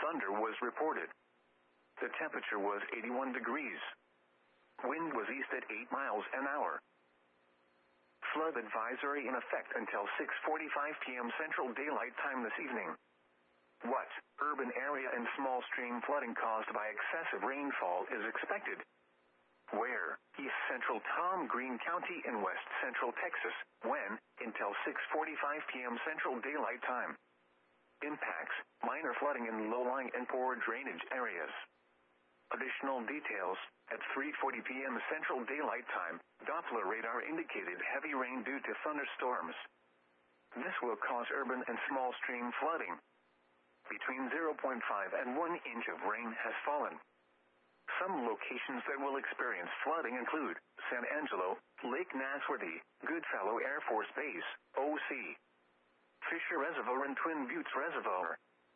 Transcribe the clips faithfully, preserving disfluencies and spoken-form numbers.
thunder was reported. The temperature was eighty-one degrees. Wind was east at eight miles an hour. Flood advisory in effect until six forty-five p m Central Daylight Time this evening. What urban area and small stream flooding caused by excessive rainfall is expected? Where? East Central Tom Green County in West Central Texas. When? Until six forty-five p m Central Daylight Time. Impacts: minor flooding in low-lying and poor drainage areas. Additional details: at three forty p m Central Daylight Time, Doppler radar indicated heavy rain due to thunderstorms. This will cause urban and small stream flooding. Between zero point five and one inch of rain has fallen. Some locations that will experience flooding include San Angelo, Lake Nasworthy, Goodfellow Air Force Base, O C, Fisher Reservoir and Twin Buttes Reservoir.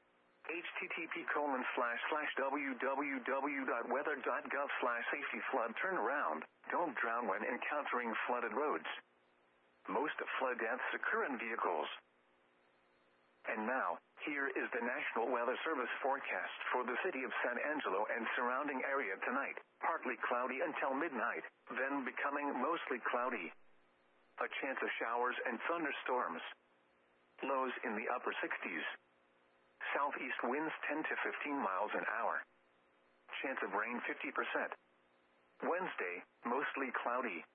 http colon slash slash www.weather.gov slash safety flood turnaround. Don't drown when encountering flooded roads. Most flood deaths occur in vehicles. And now, here is the National Weather Service forecast for the city of San Angelo and surrounding area tonight. Partly cloudy until midnight, then becoming mostly cloudy. A chance of showers and thunderstorms. Lows in the upper sixties. Southeast winds ten to fifteen miles an hour. Chance of rain fifty percent. Wednesday, mostly cloudy.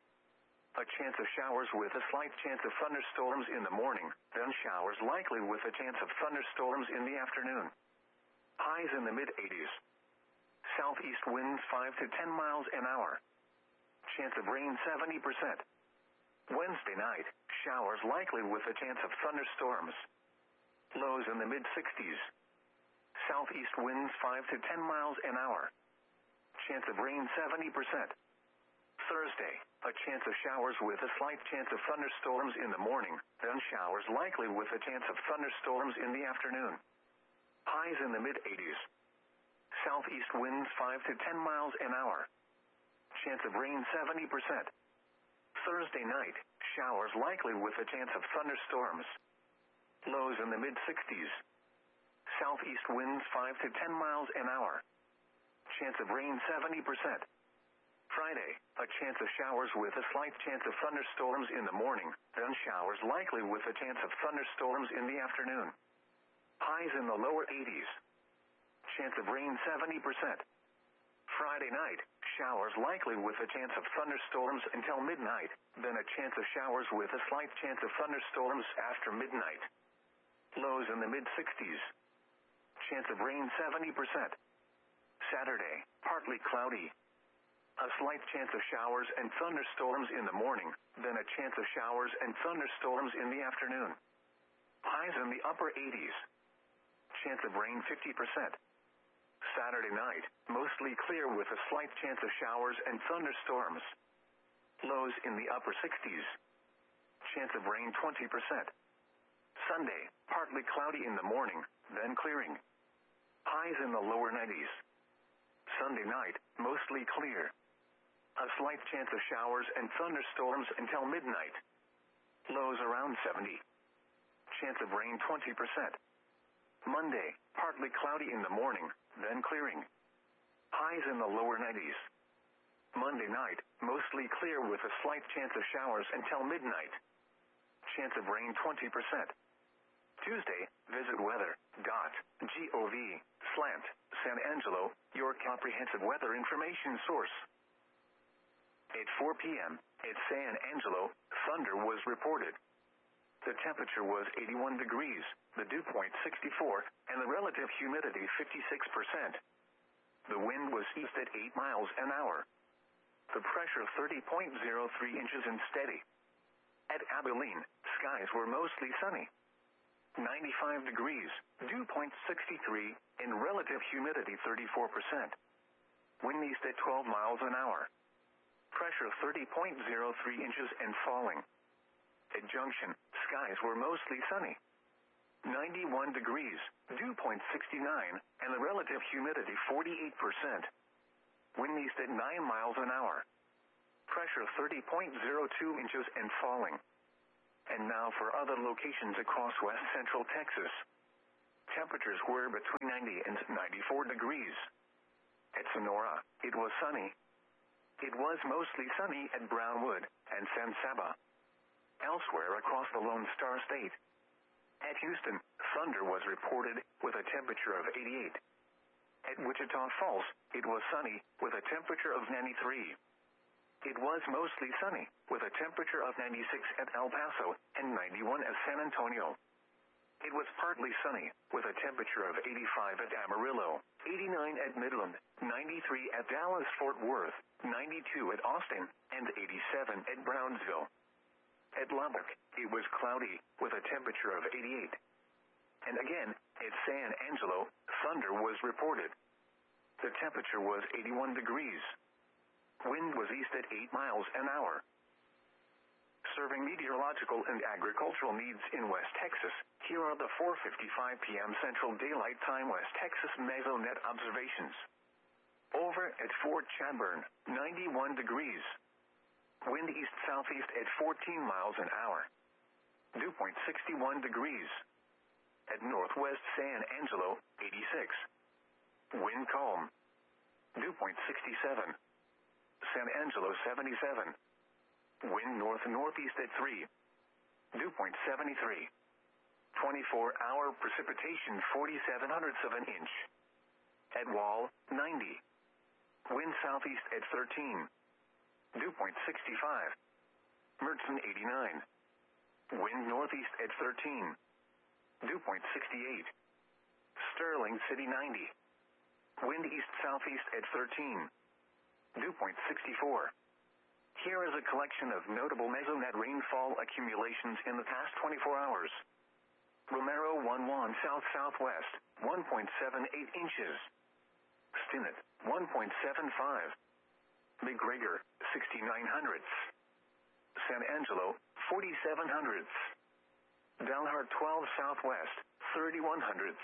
A chance of showers with a slight chance of thunderstorms in the morning, then showers likely with a chance of thunderstorms in the afternoon. Highs in the mid eighties. Southeast winds five to ten miles an hour. Chance of rain seventy percent. Wednesday night, showers likely with a chance of thunderstorms. Lows in the mid sixties. Southeast winds five to ten miles an hour. Chance of rain seventy percent. Thursday, a chance of showers with a slight chance of thunderstorms in the morning, then showers likely with a chance of thunderstorms in the afternoon. Highs in the mid eighties. Southeast winds five to ten miles an hour. Chance of rain seventy percent. Thursday night, showers likely with a chance of thunderstorms. Lows in the mid sixties. Southeast winds five to ten miles an hour. Chance of rain seventy percent. Friday, a chance of showers with a slight chance of thunderstorms in the morning, then showers likely with a chance of thunderstorms in the afternoon. Highs in the lower eighties. Chance of rain seventy percent. Friday night, showers likely with a chance of thunderstorms until midnight, then a chance of showers with a slight chance of thunderstorms after midnight. Lows in the mid sixties. Chance of rain seventy percent. Saturday, partly cloudy. A slight chance of showers and thunderstorms in the morning, then a chance of showers and thunderstorms in the afternoon. Highs in the upper eighties. Chance of rain fifty percent. Saturday night, mostly clear with a slight chance of showers and thunderstorms. Lows in the upper sixties. Chance of rain twenty percent. Sunday, partly cloudy in the morning, then clearing. Highs in the lower nineties. Sunday night, mostly clear. A slight chance of showers and thunderstorms until midnight. Lows around seventy. Chance of rain twenty percent. Monday, partly cloudy in the morning, then clearing. Highs in the lower nineties. Monday night, mostly clear with a slight chance of showers until midnight. Chance of rain twenty percent. Tuesday, visit weather dot gov slant San Angelo, your comprehensive weather information source. At four p m, at San Angelo, thunder was reported. The temperature was eighty-one degrees, the dew point sixty-four, and the relative humidity fifty-six percent. The wind was east at eight miles an hour. The pressure thirty point zero three inches and steady. At Abilene, skies were mostly sunny. ninety-five degrees, dew point sixty-three, and relative humidity thirty-four percent. Wind east at twelve miles an hour. Pressure thirty point zero three inches and falling. At Junction, skies were mostly sunny. ninety-one degrees, dew point sixty-nine, and the relative humidity forty-eight percent. Wind east at nine miles an hour. Pressure thirty point zero two inches and falling. And now for other locations across west central Texas. temperatures were between ninety and ninety-four degrees. At Sonora, it was sunny. It was mostly sunny at Brownwood and San Saba. Elsewhere across the Lone Star State. At Houston, thunder was reported with a temperature of eighty-eight. At Wichita Falls, it was sunny with a temperature of ninety-three. It was mostly sunny with a temperature of ninety-six at El Paso and ninety-one at San Antonio. It was partly sunny with a temperature of eighty-five at Amarillo, eighty-nine at Midland, ninety-three at Dallas-Fort Worth, ninety-two at Austin, and eighty-seven at Brownsville. At Lubbock, it was cloudy with a temperature of eighty-eight. And again, at San Angelo, thunder was reported. The temperature was eighty-one degrees. Wind was east at eight miles an hour. Serving meteorological and agricultural needs in West Texas, here are the four fifty-five p m Central Daylight Time West Texas Mesonet observations. Over at Fort Chadbourne, ninety-one degrees. Wind east-southeast at fourteen miles an hour. Dew point sixty-one degrees. At Northwest San Angelo, eighty-six. Wind calm. Dew point sixty-seven. San Angelo, seventy-seven. Wind north-northeast at three. Dew point seventy-three. twenty-four hour precipitation forty-seven hundredths of an inch. At Wall, ninety. Wind southeast at thirteen. Dew point sixty-five. Mertzen, eighty-nine. Wind northeast at thirteen. Dew point sixty-eight. Sterling City, ninety. Wind east-southeast at thirteen. Dew point sixty-four. Here is a collection of notable Mesonet rainfall accumulations in the past twenty-four hours. Romero, one one south-southwest, one point seven eight inches. Stinnett, one point seven five. McGregor, sixty-nine hundredths. San Angelo, forty-seven hundredths. Dalhart, twelve southwest, thirty-one hundredths.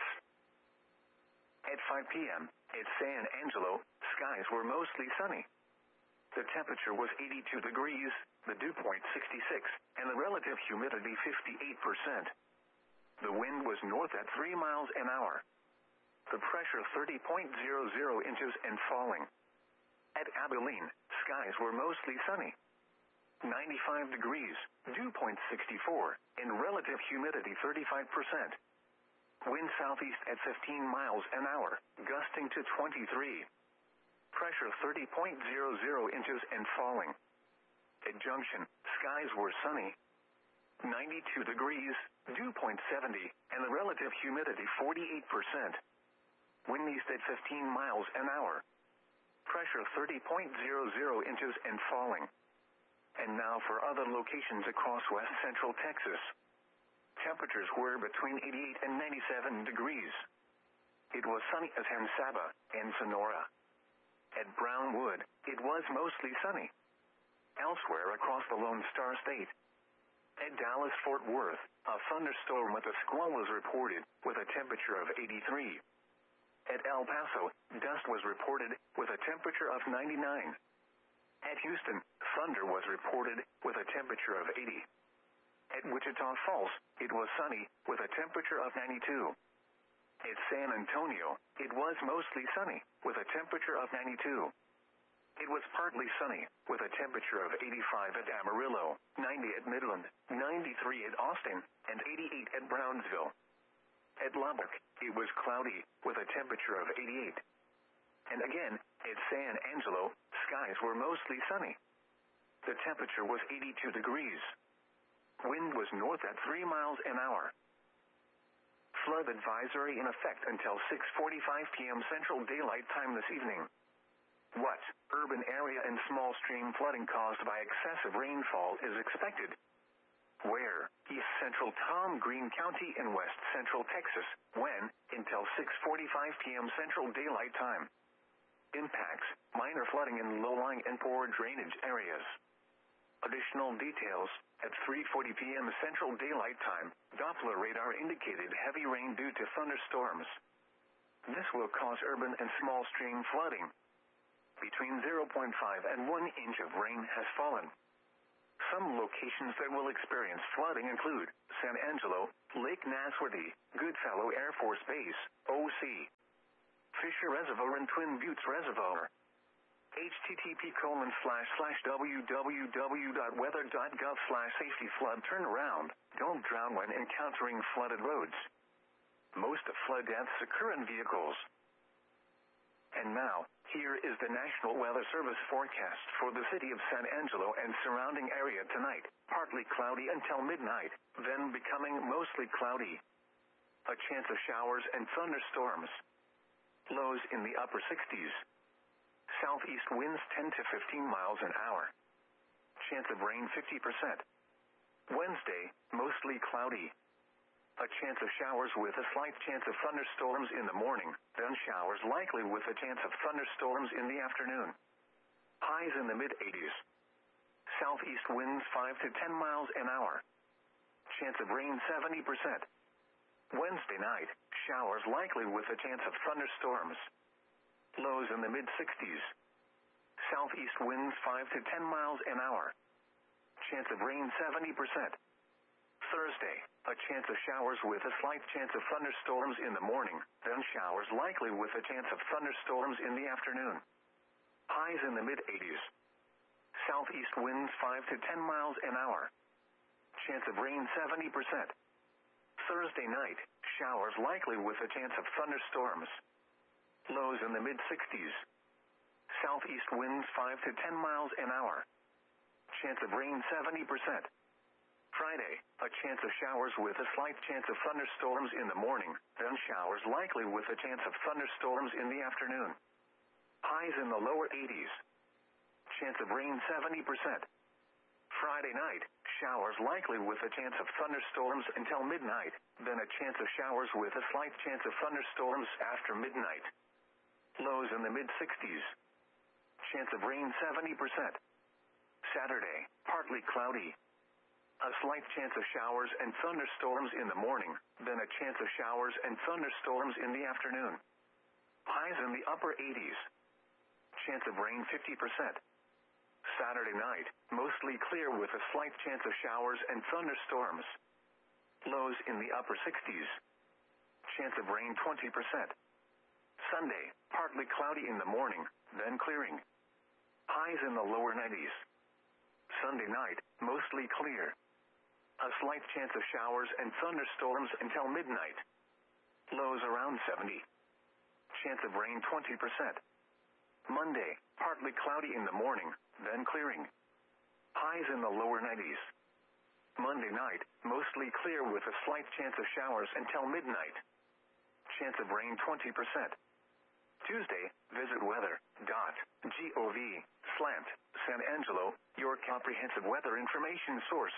At five p m, at San Angelo, skies were mostly sunny. The temperature was eighty-two degrees, the dew point sixty-six, and the relative humidity fifty-eight percent. The wind was north at three miles an hour. The pressure thirty point zero zero inches and falling. At Abilene, skies were mostly sunny. ninety-five degrees, dew point sixty-four, and relative humidity thirty-five percent. Wind southeast at fifteen miles an hour, gusting to twenty-three. Pressure thirty point zero zero inches and falling. At Junction, skies were sunny. ninety-two degrees, dew point seventy, and the relative humidity forty-eight percent. Wind east at fifteen miles an hour. Pressure thirty point zero zero inches and falling. And now for other locations across west central Texas. Temperatures were between eighty-eight and ninety-seven degrees. It was sunny at San Saba and Sonora. At Brownwood, it was mostly sunny. Elsewhere across the Lone Star State. At Dallas-Fort Worth, a thunderstorm with a squall was reported with a temperature of eighty-three. At El Paso, dust was reported with a temperature of ninety-nine. At Houston, thunder was reported with a temperature of eighty. At Wichita Falls, it was sunny with a temperature of ninety-two. At San Antonio, it was mostly sunny with a temperature of ninety-two. It was partly sunny with a temperature of eighty-five at Amarillo, ninety at Midland, ninety-three at Austin, and eighty-eight at Brownsville. At Lubbock, it was cloudy with a temperature of eighty-eight. And again, at San Angelo, skies were mostly sunny. The temperature was eighty-two degrees. Wind was north at three miles an hour. Flood advisory in effect until six forty-five p m Central Daylight Time this evening. What urban area and small stream flooding caused by excessive rainfall is expected? Where? East Central Tom Green County in West Central Texas. When? Until six forty-five p m Central Daylight Time. Impacts: minor flooding in low-lying and poor drainage areas. Additional details: at three forty p m Central Daylight Time, Doppler radar indicated heavy rain due to thunderstorms. This will cause urban and small stream flooding. Between zero point five and one inch of rain has fallen. Some locations that will experience flooding include San Angelo, Lake Nasworthy, Goodfellow Air Force Base, O C, Fisher Reservoir and Twin Buttes Reservoir. http colon slash slash www.weather.gov slash safety flood turnaround. Don't drown when encountering flooded roads. Most flood deaths occur in vehicles. And now, here is the National Weather Service forecast for the city of San Angelo and surrounding area tonight. Partly cloudy until midnight, then becoming mostly cloudy. A chance of showers and thunderstorms. Lows in the upper sixties. Southeast winds ten to fifteen miles an hour. Chance of rain fifty percent. Wednesday, mostly cloudy. A chance of showers with a slight chance of thunderstorms in the morning, then showers likely with a chance of thunderstorms in the afternoon. Highs in the mid-eighties. Southeast winds five to ten miles an hour. Chance of rain seventy percent. Wednesday night, showers likely with a chance of thunderstorms. Lows in the mid-sixties. Southeast winds five to ten miles an hour. Chance of rain seventy percent. Thursday, a chance of showers with a slight chance of thunderstorms in the morning, then showers likely with a chance of thunderstorms in the afternoon. Highs in the mid-eighties. Southeast winds five to ten miles an hour. Chance of rain seventy percent. Thursday night, showers likely with a chance of thunderstorms. Lows in the mid-sixties. Southeast winds five to ten miles an hour. Chance of rain seventy percent. Friday, a chance of showers with a slight chance of thunderstorms in the morning, then showers likely with a chance of thunderstorms in the afternoon. Highs in the lower eighties. Chance of rain seventy percent. Friday night, showers likely with a chance of thunderstorms until midnight, then a chance of showers with a slight chance of thunderstorms after midnight. Lows in the mid-sixties. Chance of rain seventy percent. Saturday, partly cloudy. A slight chance of showers and thunderstorms in the morning, then a chance of showers and thunderstorms in the afternoon. Highs in the upper eighties. Chance of rain fifty percent. Saturday night, mostly clear with a slight chance of showers and thunderstorms. Lows in the upper sixties. Chance of rain twenty percent. Sunday, partly cloudy in the morning, then clearing. Highs in the lower nineties. Sunday night, mostly clear. A slight chance of showers and thunderstorms until midnight. Lows around seventy. Chance of rain twenty percent. Monday, partly cloudy in the morning, then clearing. Highs in the lower nineties. Monday night, mostly clear with a slight chance of showers until midnight. Chance of rain twenty percent. Tuesday, visit weather dot gov slant San Angelo, your comprehensive weather information source.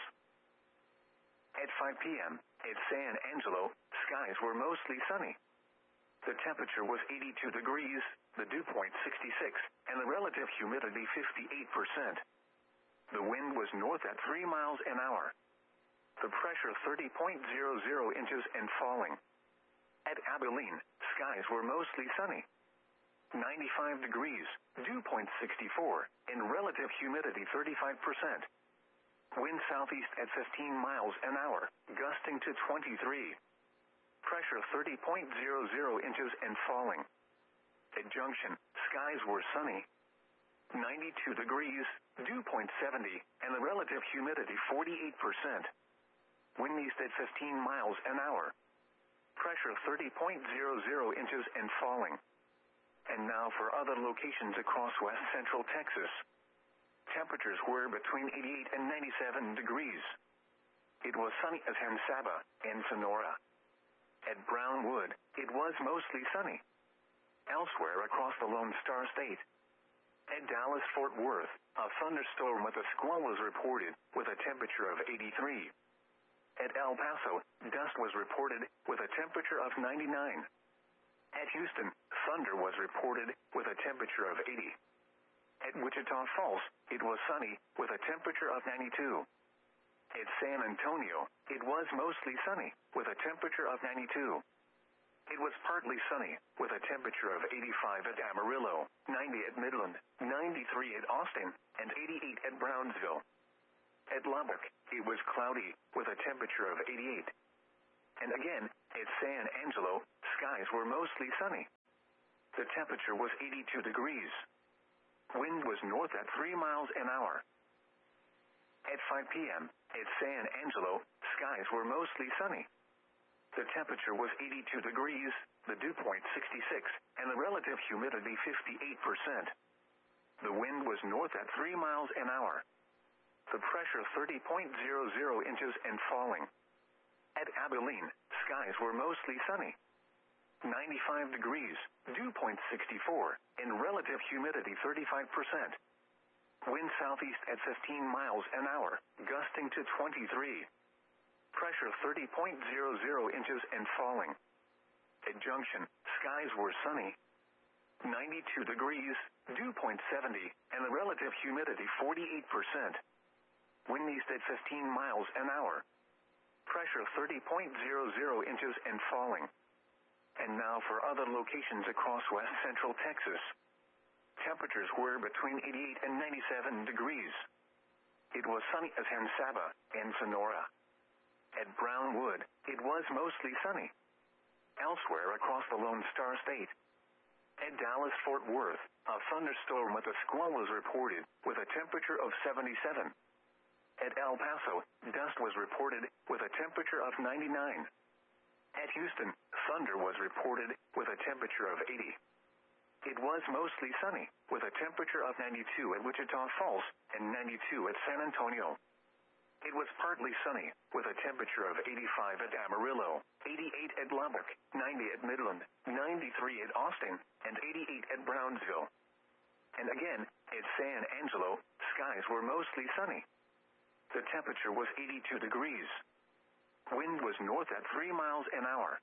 At five p.m., at San Angelo, skies were mostly sunny. The temperature was eighty-two degrees, the dew point sixty-six, and the relative humidity fifty-eight percent. The wind was north at three miles an hour. The pressure thirty point zero zero inches and falling. At Abilene, skies were mostly sunny. ninety-five degrees, dew point sixty-four, and relative humidity thirty-five percent. Wind southeast at fifteen miles an hour, gusting to twenty-three. Pressure thirty point zero zero inches and falling. At Junction, skies were sunny. ninety-two degrees, dew point seventy, and the relative humidity forty-eight percent. Wind east at fifteen miles an hour. Pressure thirty point zero zero inches and falling. And now for other locations across west central Texas. Temperatures were between eighty-eight and ninety-seven degrees. It was sunny at San Saba and Sonora. At Brownwood, it was mostly sunny. Elsewhere across the Lone Star State. At Dallas-Fort Worth, a thunderstorm with a squall was reported, with a temperature of eighty-three. At El Paso, dust was reported, with a temperature of ninety-nine. At Houston, thunder was reported, with a temperature of eighty. At Wichita Falls, it was sunny, with a temperature of ninety-two. At San Antonio, it was mostly sunny, with a temperature of ninety-two. It was partly sunny, with a temperature of eighty-five at Amarillo, ninety at Midland, ninety-three at Austin, and eighty-eight at Brownsville. At Lubbock, it was cloudy, with a temperature of eighty-eight. And again, at San Angelo, skies were mostly sunny. The temperature was eighty-two degrees. Wind was north at three miles an hour. At five p.m., at San Angelo, skies were mostly sunny. The temperature was eighty-two degrees, the dew point sixty-six, and the relative humidity fifty-eight percent. The wind was north at three miles an hour. The pressure thirty point zero zero inches and falling. At Abilene, skies were mostly sunny. ninety-five degrees, dew point sixty-four, and relative humidity thirty-five percent. Wind southeast at fifteen miles an hour, gusting to twenty-three. Pressure thirty point zero zero inches and falling. At Junction, skies were sunny. ninety-two degrees, dew point seventy, and the relative humidity forty-eight percent. Wind east at fifteen miles an hour. Pressure thirty point zero zero inches and falling. And now for other locations across west central Texas. Temperatures were between eighty-eight and ninety-seven degrees. It was sunny at San Saba and Sonora. At Brownwood, it was mostly sunny. Elsewhere across the Lone Star State. At Dallas-Fort Worth, a thunderstorm with a squall was reported, with a temperature of seventy-seven. At El Paso, dust was reported, with a temperature of ninety-nine. At Houston, thunder was reported, with a temperature of eighty. It was mostly sunny, with a temperature of ninety-two at Wichita Falls, and ninety-two at San Antonio. It was partly sunny, with a temperature of eighty-five at Amarillo, eighty-eight at Lubbock, ninety at Midland, ninety-three at Austin, and eighty-eight at Brownsville. And again, at San Angelo, skies were mostly sunny. The temperature was eighty-two degrees. Wind was north at three miles an hour.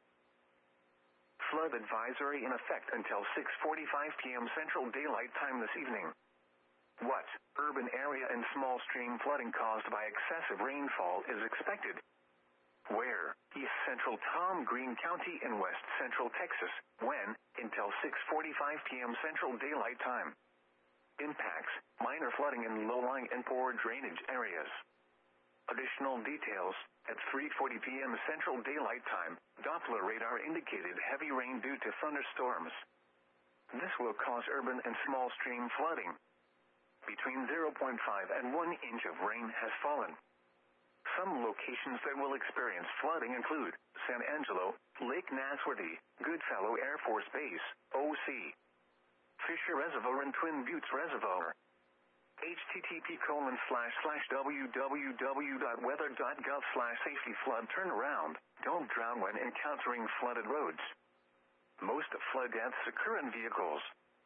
Flood advisory in effect until six forty-five p.m. Central Daylight Time this evening. What urban area and small stream flooding caused by excessive rainfall is expected? Where? East Central Tom Green County in West Central Texas. When? Until six forty-five p.m. Central Daylight Time. Impacts: minor flooding in low-lying and poor drainage areas. Additional details: at three forty p.m. Central Daylight Time, Doppler radar indicated heavy rain due to thunderstorms. This will cause urban and small stream flooding. Between zero point five and one inch of rain has fallen. Some locations that will experience flooding include San Angelo, Lake Nasworthy, Goodfellow Air Force Base, O C, Fisher Reservoir and Twin Buttes Reservoir. http colon slash slash www.weather.gov slash safety flood turnaround. Don't drown when encountering flooded roads. Most flood deaths occur in vehicles.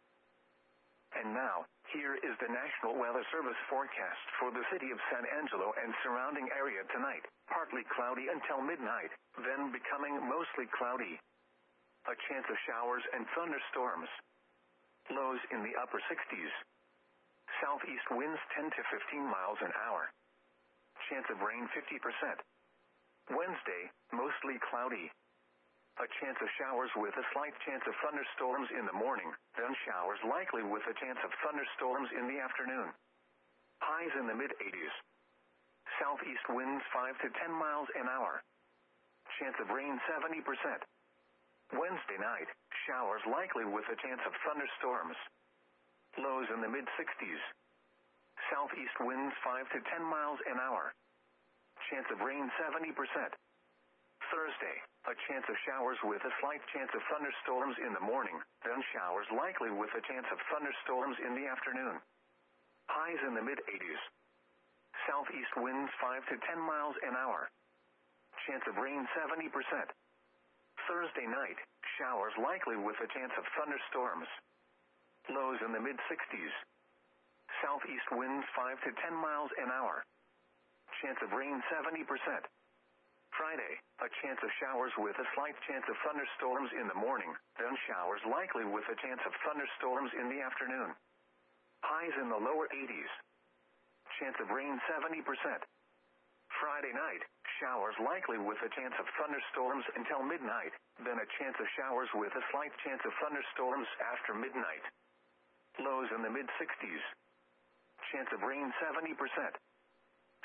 And now, here is the National Weather Service forecast for the city of San Angelo and surrounding area tonight. Partly cloudy until midnight, then becoming mostly cloudy. A chance of showers and thunderstorms. Lows in the upper sixties. Southeast winds ten to fifteen miles an hour. Chance of rain fifty percent. Wednesday, mostly cloudy. A chance of showers with a slight chance of thunderstorms in the morning, then showers likely with a chance of thunderstorms in the afternoon. Highs in the mid-eighties. Southeast winds five to ten miles an hour. Chance of rain seventy percent. Wednesday night, showers likely with a chance of thunderstorms. Lows in the mid-sixties. Southeast winds five to ten miles an hour. Chance of rain seventy percent. Thursday, a chance of showers with a slight chance of thunderstorms in the morning, then showers likely with a chance of thunderstorms in the afternoon. Highs in the mid-eighties. Southeast winds five to ten miles an hour. Chance of rain seventy percent. Thursday night, showers likely with a chance of thunderstorms. Lows in the mid-sixties. Southeast winds five to ten miles an hour. Chance of rain seventy percent. Friday, a chance of showers with a slight chance of thunderstorms in the morning, then showers likely with a chance of thunderstorms in the afternoon. Highs in the lower eighties. Chance of rain seventy percent. Friday night, showers likely with a chance of thunderstorms until midnight, then a chance of showers with a slight chance of thunderstorms after midnight. Lows in the mid-sixties. Chance of rain seventy percent.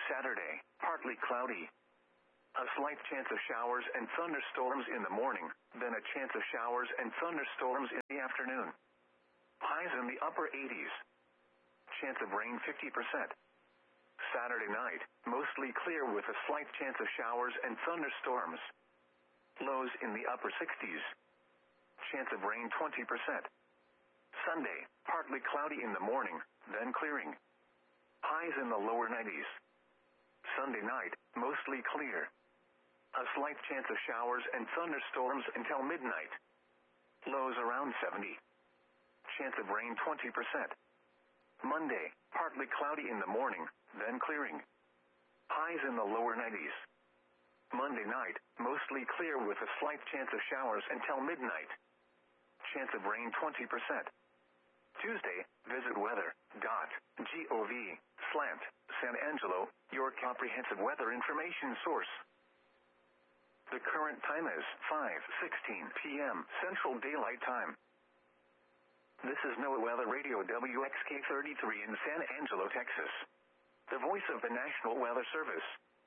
Saturday, partly cloudy. A slight chance of showers and thunderstorms in the morning, then a chance of showers and thunderstorms in the afternoon. Highs in the upper eighties. Chance of rain fifty percent. Saturday night, mostly clear with a slight chance of showers and thunderstorms. Lows in the upper sixties. Chance of rain twenty percent. Sunday, partly cloudy in the morning, then clearing. Highs in the lower nineties. Sunday night, mostly clear. A slight chance of showers and thunderstorms until midnight. Lows around seventy. Chance of rain twenty percent. Monday, partly cloudy in the morning, then clearing. Highs in the lower nineties. Monday night, mostly clear with a slight chance of showers until midnight. Chance of rain twenty percent. Tuesday, visit weather dot gov slant San Angelo, your comprehensive weather information source. The current time is five sixteen p.m. Central Daylight Time. This is NOAA Weather Radio W X K thirty-three in San Angelo, Texas. The voice of the National Weather Service.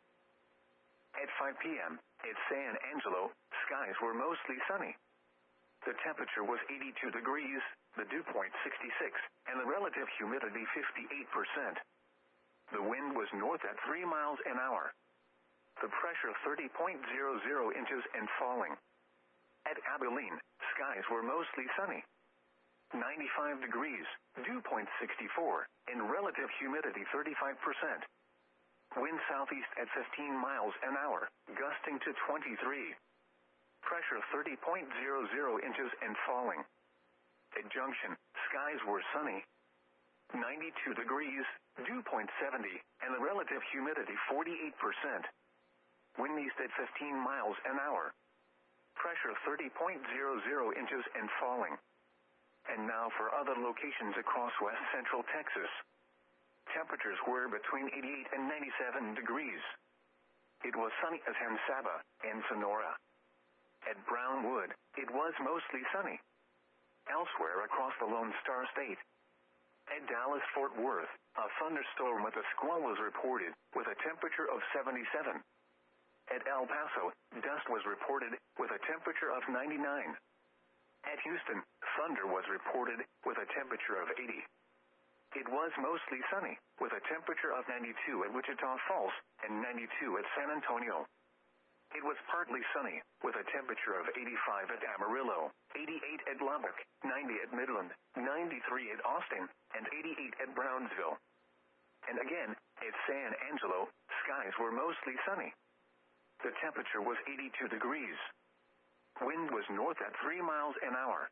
At five p.m., at San Angelo, skies were mostly sunny. The temperature was eighty-two degrees, the dew point sixty-six, and the relative humidity fifty-eight percent. The wind was north at three miles an hour. The pressure thirty point zero zero inches and falling. At Abilene, skies were mostly sunny. ninety-five degrees, dew point sixty-four, and relative humidity thirty-five percent. Wind southeast at fifteen miles an hour, gusting to twenty-three. Pressure thirty point zero zero inches and falling. At Junction, skies were sunny. ninety-two degrees, dew point seventy, and the relative humidity forty-eight percent. Wind east at fifteen miles an hour. Pressure thirty point zero zero inches and falling. And now for other locations across west central Texas. Temperatures were between eighty-eight and ninety-seven degrees. It was sunny at San Saba and Sonora. At Brownwood, it was mostly sunny. Elsewhere across the Lone Star State. At Dallas-Fort Worth, a thunderstorm with a squall was reported, with a temperature of seventy-seven. At El Paso, dust was reported, with a temperature of ninety-nine. At Houston, thunder was reported, with a temperature of eighty. It was mostly sunny, with a temperature of ninety-two at Wichita Falls, and ninety-two at San Antonio. It was partly sunny, with a temperature of eighty-five at Amarillo, eighty-eight at Lubbock, ninety at Midland, ninety-three at Austin, and eighty-eight at Brownsville. And again, at San Angelo, skies were mostly sunny. The temperature was eighty-two degrees. Wind was north at three miles an hour.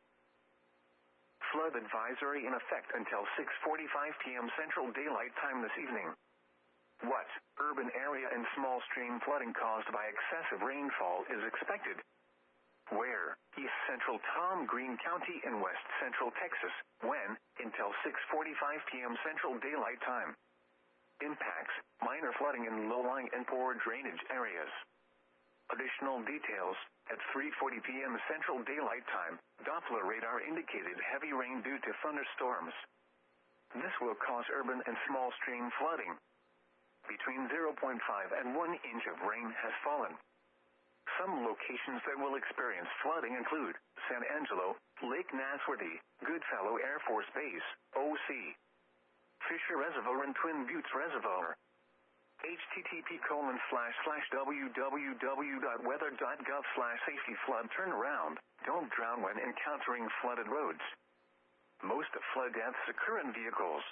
Flood advisory in effect until six forty-five p.m. Central Daylight Time this evening. What urban area and small stream flooding caused by excessive rainfall is expected? Where? East Central Tom Green County in West Central Texas. When? Until six forty-five p.m. Central Daylight Time. Impacts: minor flooding in low-lying and poor drainage areas. Additional details: at three forty p.m. Central Daylight Time, Doppler radar indicated heavy rain due to thunderstorms. This will cause urban and small stream flooding. Between zero point five and one inch of rain has fallen. Some locations that will experience flooding include San Angelo, Lake Nasworthy, Goodfellow Air Force Base, O C, Fisher Reservoir and Twin Buttes Reservoir. H T T P colon slash slash www.weather.gov slash safety flood turnaround. Don't drown when encountering flooded roads. Most flood deaths occur in vehicles.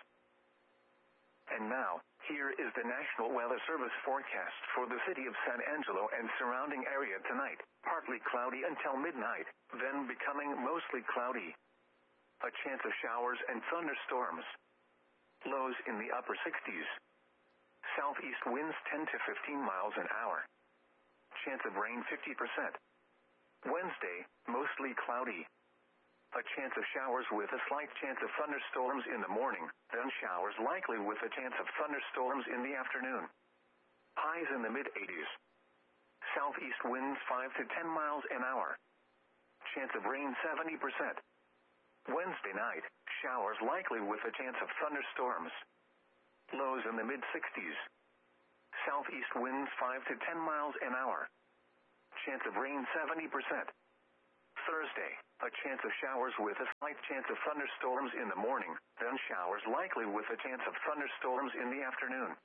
And now, here is the National Weather Service forecast for the city of San Angelo and surrounding area tonight. Partly cloudy until midnight, then becoming mostly cloudy. A chance of showers and thunderstorms. Lows in the upper sixties. Southeast winds ten to fifteen miles an hour. Chance of rain fifty percent. Wednesday, mostly cloudy. A chance of showers with a slight chance of thunderstorms in the morning, then showers likely with a chance of thunderstorms in the afternoon. Highs in the mid-eighties. Southeast winds five to ten miles an hour. Chance of rain seventy percent. Wednesday night, showers likely with a chance of thunderstorms. Lows in the mid-sixties. Southeast winds five to ten miles an hour. Chance of rain seventy percent. Thursday, a chance of showers with a slight chance of thunderstorms in the morning, then showers likely with a chance of thunderstorms in the afternoon.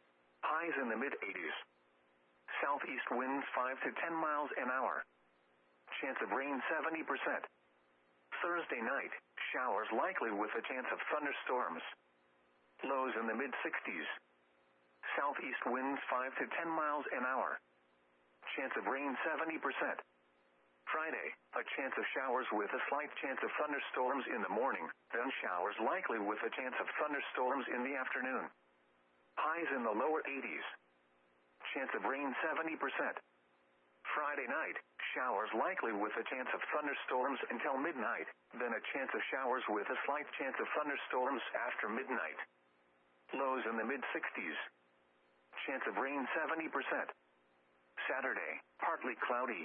Highs in the mid eighties. Southeast winds five to ten miles an hour. Chance of rain seventy percent. Thursday night, showers likely with a chance of thunderstorms. Lows in the mid sixties. Southeast winds five to ten miles an hour. Chance of rain seventy percent. Friday, a chance of showers with a slight chance of thunderstorms in the morning, then showers likely with a chance of thunderstorms in the afternoon. Highs in the lower eighties. Chance of rain seventy percent. Friday night, showers likely with a chance of thunderstorms until midnight, then a chance of showers with a slight chance of thunderstorms after midnight. Lows in the mid sixties. Chance of rain seventy percent. Saturday, partly cloudy.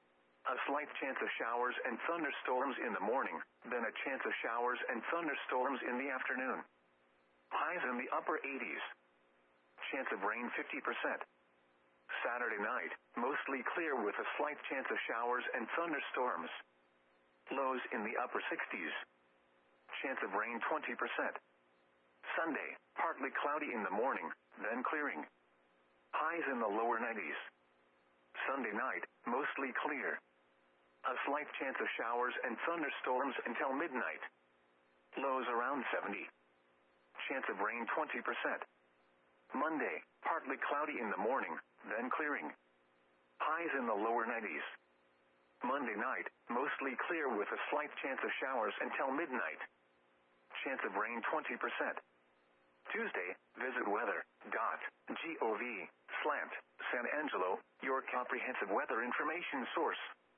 A slight chance of showers and thunderstorms in the morning, then a chance of showers and thunderstorms in the afternoon. Highs in the upper eighties. Chance of rain fifty percent. Saturday night, mostly clear with a slight chance of showers and thunderstorms. Lows in the upper sixties. Chance of rain twenty percent. Sunday, partly cloudy in the morning, then clearing. Highs in the lower nineties. Sunday night, mostly clear. A slight chance of showers and thunderstorms until midnight. Lows around seventy. Chance of rain twenty percent. Monday, partly cloudy in the morning, then clearing. Highs in the lower nineties. Monday night, mostly clear with a slight chance of showers until midnight. Chance of rain twenty percent. Tuesday, visit weather dot gov slash San Angelo, your comprehensive weather information source.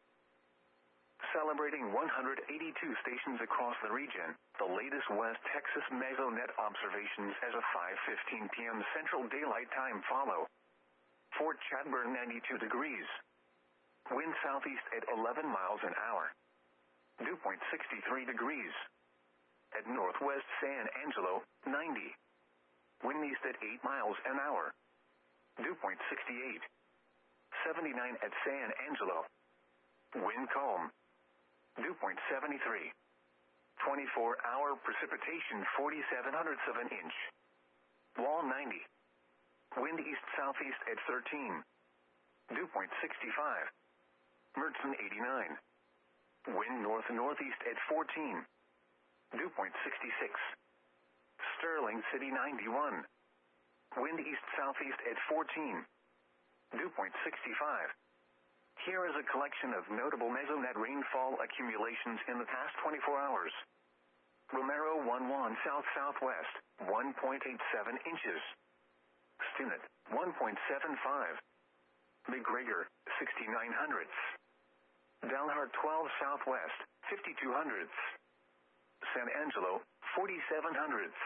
Celebrating one hundred eighty-two stations across the region, the latest West Texas Mesonet observations as of five fifteen p.m. Central Daylight Time follow. Fort Chadbourne ninety-two degrees. Wind southeast at eleven miles an hour. Dew point sixty-three degrees. At northwest San Angelo, ninety. Wind east at eight miles an hour. Dew point sixty-eight. seventy-nine at San Angelo. Wind calm. Dew point seventy-three. twenty-four hour precipitation forty-seven hundredths of an inch. Wall ninety. Wind east-southeast at thirteen. Dew point sixty-five. Mertzen eighty-nine. Wind north-northeast at fourteen. Dew point sixty-six. Sterling City ninety-one. Wind east-southeast at fourteen. Dew point sixty-five. Here is a collection of notable Mesonet rainfall accumulations in the past twenty-four hours. Romero one one south-southwest, one point eight seven inches. Stinnett, one point seven five. McGregor, sixty-nine hundredths. Dalhart twelve southwest, fifty-two hundredths. San Angelo, forty-seven hundredths.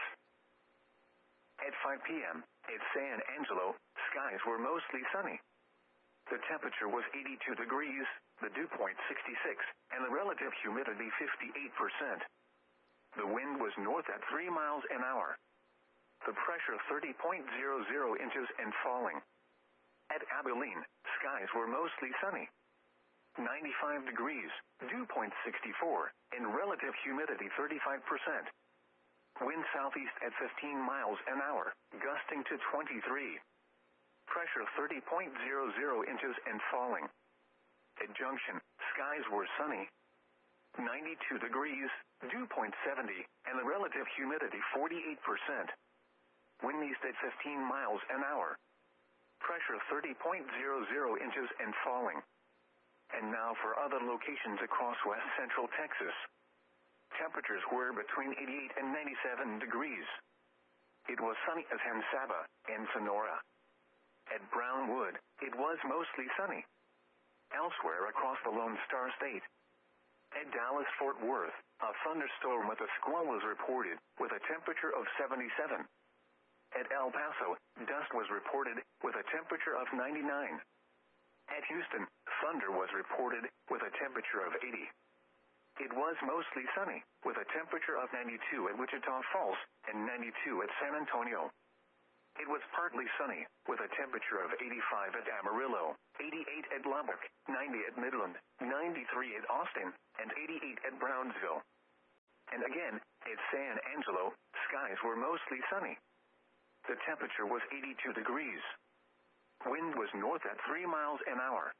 At five p.m., at San Angelo, skies were mostly sunny. The temperature was eighty-two degrees, the dew point sixty-six, and the relative humidity fifty-eight percent. The wind was north at three miles an hour. The pressure thirty point zero zero inches and falling. At Abilene, skies were mostly sunny. ninety-five degrees, dew point sixty-four, and relative humidity thirty-five percent. Wind southeast at fifteen miles an hour, gusting to twenty-three. Pressure thirty point zero zero inches and falling. At Junction, skies were sunny. ninety-two degrees, dew point seventy, and the relative humidity forty-eight percent. Wind east at fifteen miles an hour. Pressure thirty point zero zero inches and falling. And now for other locations across west central Texas. Temperatures were between eighty-eight and ninety-seven degrees. It was sunny at San Saba and Sonora. At Brownwood, it was mostly sunny. Elsewhere across the Lone Star State. At Dallas-Fort Worth, a thunderstorm with a squall was reported, with a temperature of seventy-seven. At El Paso, dust was reported, with a temperature of ninety-nine. At Houston, thunder was reported, with a temperature of eighty. It was mostly sunny, with a temperature of ninety-two at Wichita Falls, and ninety-two at San Antonio. It was partly sunny, with a temperature of eighty-five at Amarillo, eighty-eight at Lubbock, ninety at Midland, ninety-three at Austin, and eighty-eight at Brownsville. And again, at San Angelo, skies were mostly sunny. The temperature was eighty-two degrees. Wind was north at three miles an hour.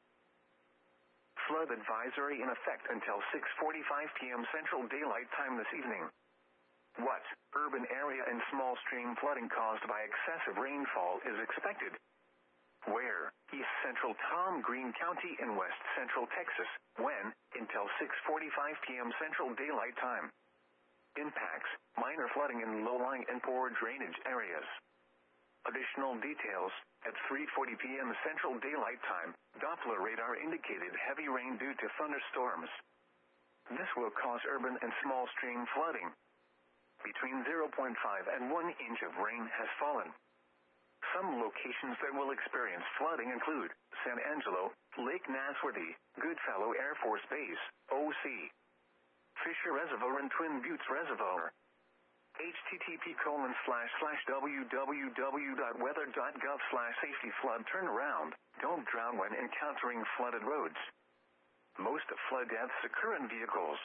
Flood advisory in effect until six forty-five p m Central Daylight Time this evening. What urban area and small stream flooding caused by excessive rainfall is expected? Where? East Central Tom Green County in West Central Texas. When? Until six forty-five p m Central Daylight Time. Impacts: minor flooding in low-lying and poor drainage areas. Additional details: at three forty p m Central Daylight Time, Doppler radar indicated heavy rain due to thunderstorms. This will cause urban and small stream flooding. Between zero point five and one inch of rain has fallen. Some locations that will experience flooding include San Angelo, Lake Nasworthy, Goodfellow Air Force Base, O C, Fisher Reservoir and Twin Buttes Reservoir. http colon slash slash www.weather.gov slash safety flood turnaround. Don't drown when encountering flooded roads. Most flood deaths occur in vehicles.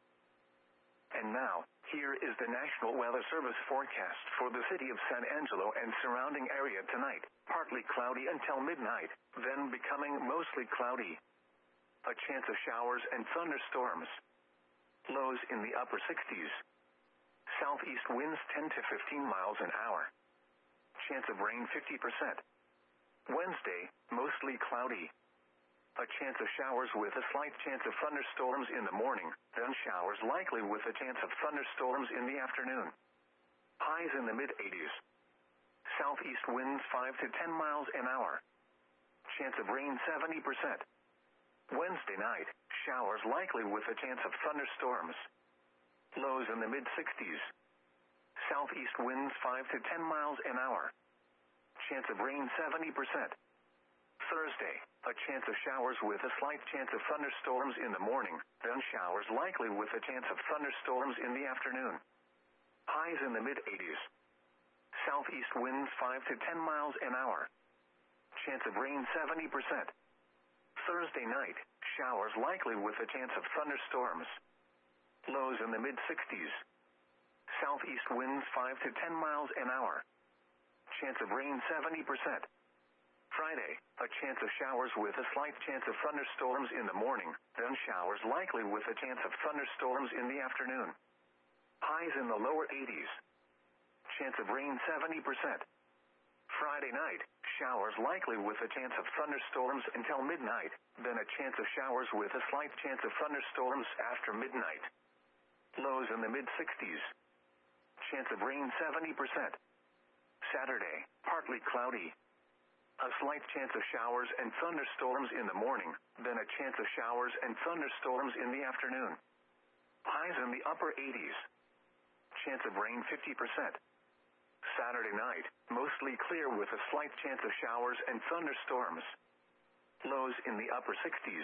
And now, here is the National Weather Service forecast for the city of San Angelo and surrounding area tonight. Partly cloudy until midnight, then becoming mostly cloudy. A chance of showers and thunderstorms. Lows in the upper sixties. Southeast winds ten to fifteen miles an hour. Chance of rain fifty percent. Wednesday, mostly cloudy. A chance of showers with a slight chance of thunderstorms in the morning, then showers likely with a chance of thunderstorms in the afternoon. Highs in the mid eighties. Southeast winds five to ten miles an hour. Chance of rain seventy percent. Wednesday night, showers likely with a chance of thunderstorms. Lows in the mid sixties. Southeast winds five to ten miles an hour. Chance of rain seventy percent. Thursday, a chance of showers with a slight chance of thunderstorms in the morning, then showers likely with a chance of thunderstorms in the afternoon. Highs in the mid eighties. Southeast winds five to ten miles an hour. Chance of rain seventy percent. Thursday night, showers likely with a chance of thunderstorms. Lows in the mid sixties. Southeast winds five to ten miles an hour. Chance of rain seventy percent. Friday, a chance of showers with a slight chance of thunderstorms in the morning, then showers likely with a chance of thunderstorms in the afternoon. Highs in the lower eighties. Chance of rain seventy percent. Friday night, showers likely with a chance of thunderstorms until midnight, then a chance of showers with a slight chance of thunderstorms after midnight. Lows in the mid sixties. Chance of rain seventy percent. Saturday, partly cloudy. A slight chance of showers and thunderstorms in the morning, then a chance of showers and thunderstorms in the afternoon. Highs in the upper eighties. Chance of rain fifty percent. Saturday night, mostly clear with a slight chance of showers and thunderstorms. Lows in the upper sixties.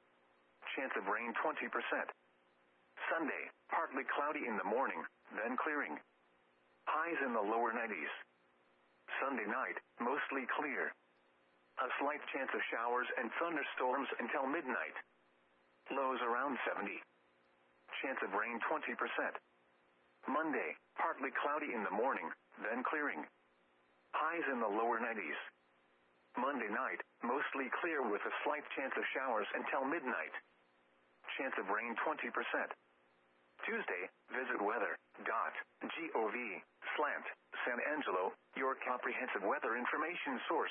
Chance of rain twenty percent. Sunday, partly cloudy in the morning, then clearing. Highs in the lower nineties. Sunday night, mostly clear. A slight chance of showers and thunderstorms until midnight. Lows around seventy. Chance of rain twenty percent. Monday, partly cloudy in the morning, then clearing. Highs in the lower nineties. Monday night, mostly clear with a slight chance of showers until midnight. Chance of rain twenty percent. Tuesday, visit weather dot gov slant San Angelo, your comprehensive weather information source.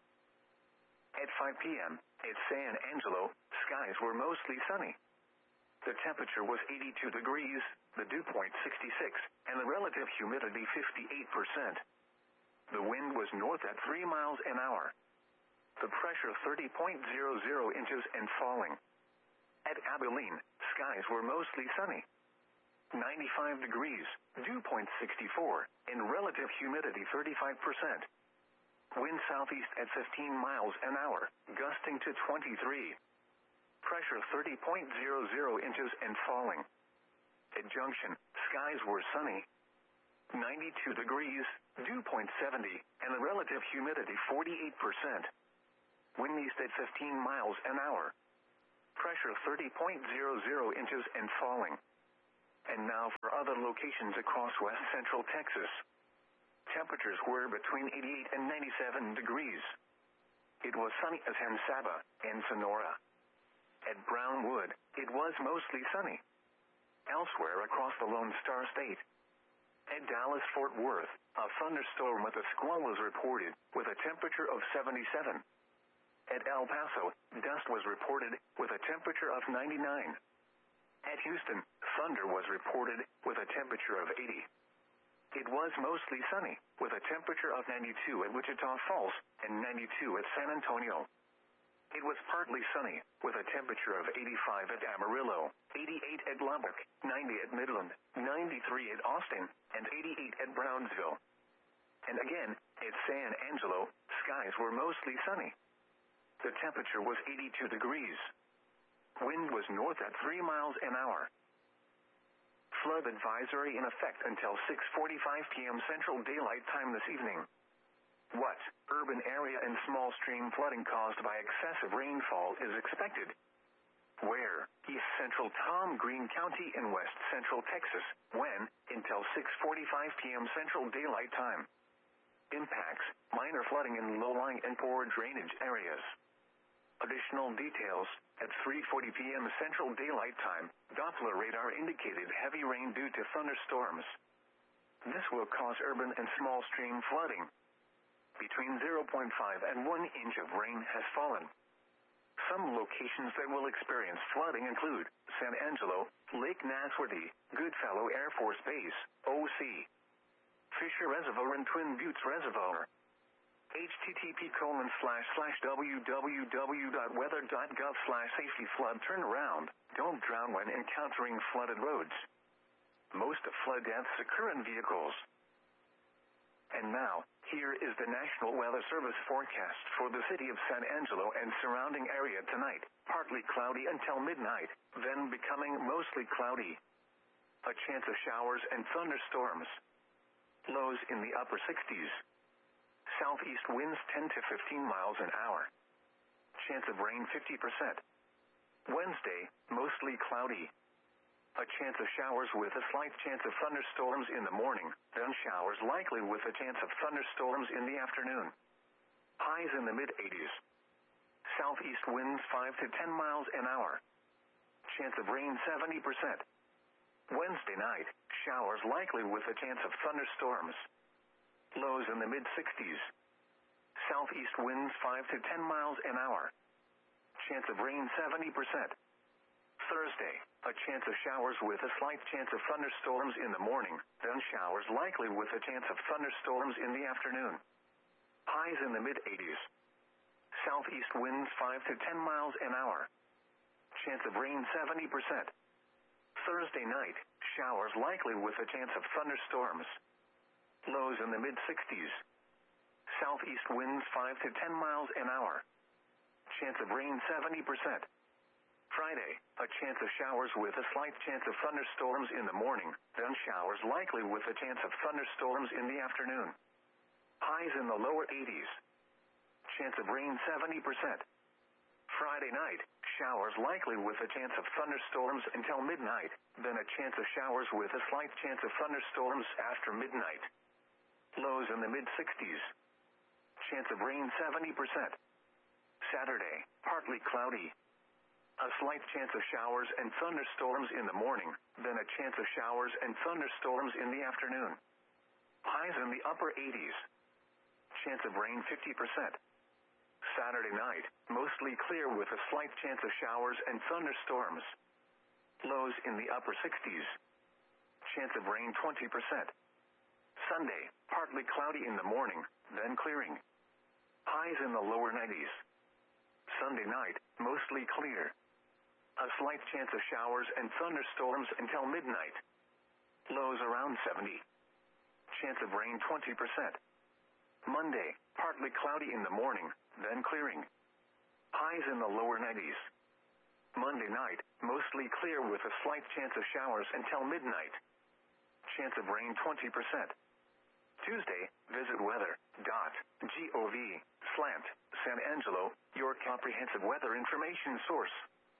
At five p m, at San Angelo, skies were mostly sunny. The temperature was eighty-two degrees, the dew point sixty-six, and the relative humidity fifty-eight percent. The wind was north at three miles an hour. The pressure thirty point zero zero inches and falling. At Abilene, skies were mostly sunny. ninety-five degrees, dew point sixty-four, and relative humidity thirty-five percent. Wind southeast at fifteen miles an hour, gusting to twenty-three. Pressure thirty point zero zero inches and falling. At Junction, skies were sunny. ninety-two degrees, dew point seventy, and the relative humidity forty-eight percent. Wind east at fifteen miles an hour. Pressure thirty point zero zero inches and falling. And now for other locations across west central Texas. Temperatures were between eighty-eight and ninety-seven degrees. It was sunny at San Saba and Sonora. At Brownwood, it was mostly sunny. Elsewhere across the Lone Star State. At Dallas-Fort Worth, a thunderstorm with a squall was reported, with a temperature of seventy-seven. At El Paso, dust was reported, with a temperature of ninety-nine. At Houston, thunder was reported, with a temperature of eighty. It was mostly sunny, with a temperature of ninety-two at Wichita Falls, and ninety-two at San Antonio. It was partly sunny, with a temperature of eighty-five at Amarillo, eighty-eight at Lubbock, ninety at Midland, ninety-three at Austin, and eighty-eight at Brownsville. And again, at San Angelo, skies were mostly sunny. The temperature was eighty-two degrees. Wind was north at three miles an hour. Flood advisory in effect until six forty-five p.m. Central Daylight Time this evening. What urban area and small stream flooding caused by excessive rainfall is expected? Where? East Central Tom Green County in west central Texas. When? Until six forty-five p.m. Central Daylight Time. Impacts: minor flooding in low-lying and poor drainage areas. Additional details: at three forty p.m. Central Daylight Time, Doppler radar indicated heavy rain due to thunderstorms. This will cause urban and small stream flooding. Between zero point five and one inch of rain has fallen. Some locations that will experience flooding include San Angelo, Lake Nasworthy, Goodfellow Air Force Base, O C, Fisher Reservoir and Twin Buttes Reservoir. http colon slash slash www.weather.gov slash safety flood turnaround. Don't drown when encountering flooded roads. Most flood deaths occur in vehicles. And now, here is the National Weather Service forecast for the city of San Angelo and surrounding area tonight. Partly cloudy until midnight, then becoming mostly cloudy. A chance of showers and thunderstorms. Lows in the upper sixties. Southeast winds ten to fifteen miles an hour. Chance of rain fifty percent. Wednesday, mostly cloudy. A chance of showers with a slight chance of thunderstorms in the morning, then showers likely with a chance of thunderstorms in the afternoon. Highs in the mid-eighties. Southeast winds five to ten miles an hour. Chance of rain seventy percent. Wednesday night, showers likely with a chance of thunderstorms. Lows in the mid-sixties. Southeast winds five to ten miles an hour. Chance of rain seventy percent. Thursday, a chance of showers with a slight chance of thunderstorms in the morning, then showers likely with a chance of thunderstorms in the afternoon. Highs in the mid-eighties. Southeast winds five to ten miles an hour. Chance of rain seventy percent. Thursday night, showers likely with a chance of thunderstorms. Lows in the mid-sixties. Southeast winds five to ten miles an hour. Chance of rain seventy percent. Friday, a chance of showers with a slight chance of thunderstorms in the morning, then showers likely with a chance of thunderstorms in the afternoon. Highs in the lower eighties. Chance of rain seventy percent. Friday night, showers likely with a chance of thunderstorms until midnight, then a chance of showers with a slight chance of thunderstorms after midnight. Lows in the mid-sixties. Chance of rain seventy percent. Saturday, partly cloudy. A slight chance of showers and thunderstorms in the morning, then a chance of showers and thunderstorms in the afternoon. Highs in the upper eighties. Chance of rain fifty percent. Saturday night, mostly clear with a slight chance of showers and thunderstorms. Lows in the upper sixties. Chance of rain twenty percent. Sunday, partly cloudy in the morning, then clearing. Highs in the lower nineties. Sunday night, mostly clear. A slight chance of showers and thunderstorms until midnight. Lows around seventy. Chance of rain twenty percent. Monday, partly cloudy in the morning, then clearing. Highs in the lower nineties. Monday night, mostly clear with a slight chance of showers until midnight. chance of rain twenty percent. Tuesday, visit weather dot gov slant San Angelo, your comprehensive weather information source.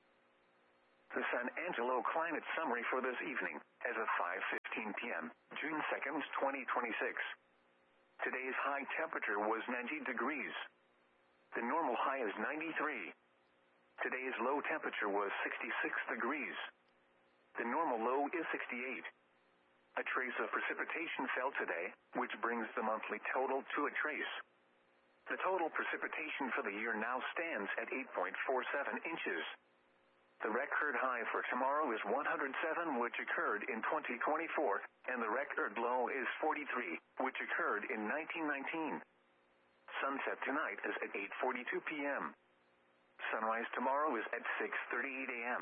The San Angelo climate summary for this evening, as of five fifteen p m, June second, twenty twenty-six. Today's high temperature was ninety degrees. The normal high is ninety-three. Today's low temperature was sixty-six degrees. The normal low is sixty-eight. A trace of precipitation fell today, which brings the monthly total to a trace. The total precipitation for the year now stands at eight point four seven inches. The record high for tomorrow is one hundred seven, which occurred in twenty twenty-four, and the record low is forty-three, which occurred in nineteen nineteen. Sunset tonight is at eight forty-two p m Sunrise tomorrow is at six thirty-eight a m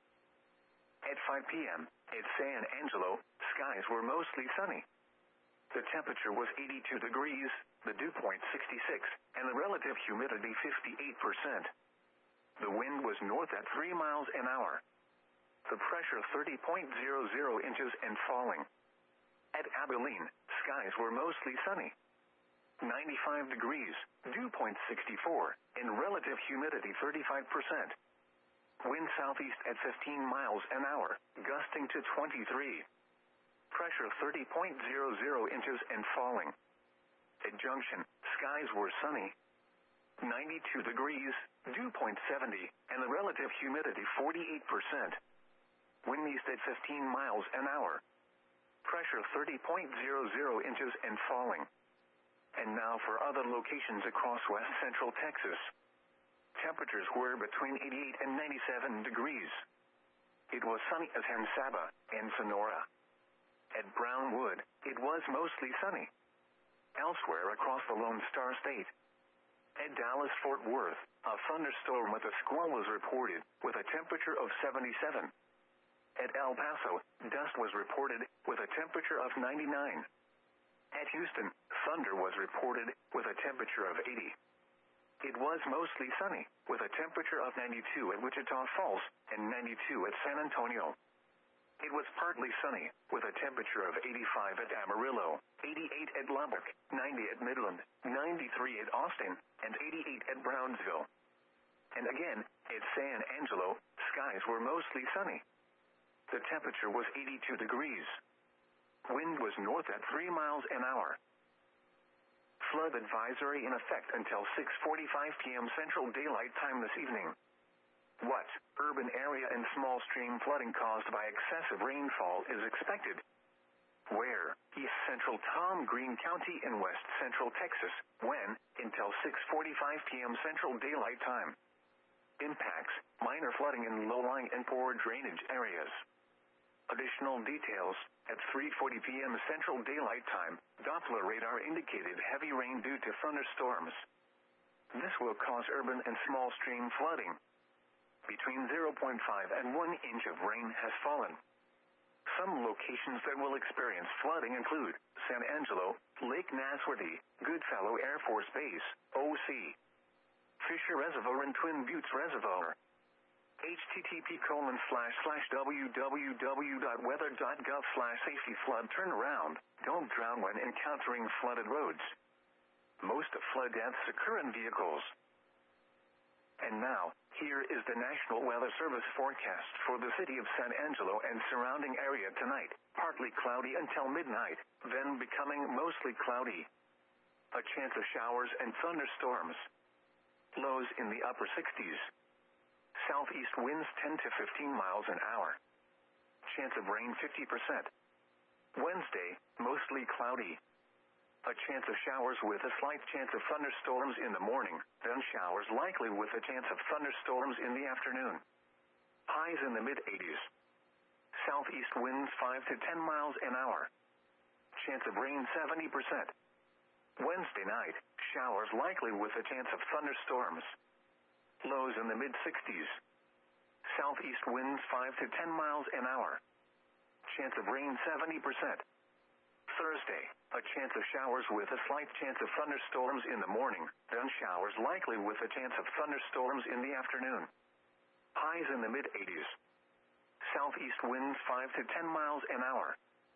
At five p m, at San Angelo, skies were mostly sunny. The temperature was eighty-two degrees, the dew point sixty-six, and the relative humidity fifty-eight percent. The wind was north at three miles an hour. The pressure thirty point zero zero inches and falling. At Abilene, skies were mostly sunny. ninety-five degrees, dew point sixty-four, and relative humidity thirty-five percent. Wind southeast at fifteen miles an hour, gusting to twenty-three. Pressure thirty point zero zero inches and falling. At Junction, skies were sunny. ninety-two degrees, dew point seventy, and the relative humidity forty-eight percent. Wind east at fifteen miles an hour. Pressure thirty point zero zero inches and falling. And now for other locations across west central Texas. Temperatures were between eighty-eight and ninety-seven degrees. It was sunny at San Saba and Sonora. At Brownwood, it was mostly sunny. Elsewhere across the Lone Star State. At Dallas-Fort Worth, a thunderstorm with a squall was reported, with a temperature of seventy-seven. At El Paso, dust was reported, with a temperature of ninety-nine. At Houston, thunder was reported, with a temperature of eighty. It was mostly sunny, with a temperature of ninety-two at Wichita Falls, and ninety-two at San Antonio. It was partly sunny, with a temperature of eighty-five at Amarillo, eighty-eight at Lubbock, ninety at Midland, ninety-three at Austin, and eighty-eight at Brownsville. And again, at San Angelo, skies were mostly sunny. The temperature was eighty-two degrees. Wind was north at three miles an hour. Flood advisory in effect until six forty-five p m Central Daylight Time this evening. What urban area and small stream flooding caused by excessive rainfall is expected? Where? East Central Tom Green County in west central Texas. When? Until six forty-five p m Central Daylight Time. Impacts: minor flooding in low-lying and poor drainage areas. Additional details: at three forty p m Central Daylight Time, Doppler radar indicated heavy rain due to thunderstorms. This will cause urban and small stream flooding. Between zero point five and one inch of rain has fallen. Some locations that will experience flooding include San Angelo, Lake Nasworthy, Goodfellow Air Force Base, O C, Fisher Reservoir and Twin Buttes Reservoir. H T T P colon slash slash www.weather.gov slash safety flood turnaround. Don't drown when encountering flooded roads. Most flood deaths occur in vehicles. And now, here is the National Weather Service forecast for the city of San Angelo and surrounding area tonight. Partly cloudy until midnight, then becoming mostly cloudy. A chance of showers and thunderstorms. Lows in the upper sixties. Southeast winds ten to fifteen miles an hour. Chance of rain fifty percent. Wednesday, mostly cloudy. A chance of showers with a slight chance of thunderstorms in the morning, then showers likely with a chance of thunderstorms in the afternoon. Highs in the mid eighties. Southeast winds five to ten miles an hour. Chance of rain seventy percent. Wednesday night, showers likely with a chance of thunderstorms. Lows in the mid sixties. Southeast winds five to ten miles an hour. Chance of rain seventy percent. Thursday, a chance of showers with a slight chance of thunderstorms in the morning, then showers likely with a chance of thunderstorms in the afternoon. Highs in the mid eighties. Southeast winds five to ten miles an hour.